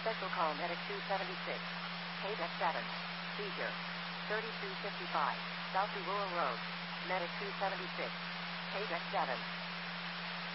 Special call Medic 276. Paydeck 7. Seizure. 3255. South Rural Road. Medic 276. Paydeck 7.